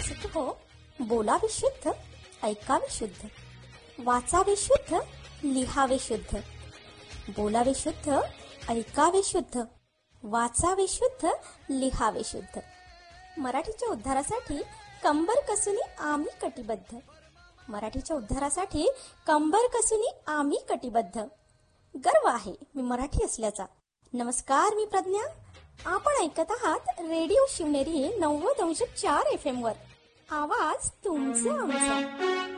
असत हो, बोलावे शुद्ध, ऐकावे शुद्ध, वाचावे शुद्ध, लिहावे शुद्ध. बोलावे शुद्ध, ऐकावे शुद्ध, वाचावे शुद्ध, लिहावे शुद्ध. मराठीच्या उद्धारासाठी कंबर कसुनी आम्ही कटिबद्ध. मराठीच्या उद्धारासाठी कंबर कसुनी आम्ही कटिबद्ध. गर्व आहे मी मराठी असल्याचा. नमस्कार, मी प्रज्ञा. आपण ऐकत आहात रेडिओ शिवनेरी 90.4 FM वर. आवाज तुमचा आमचा.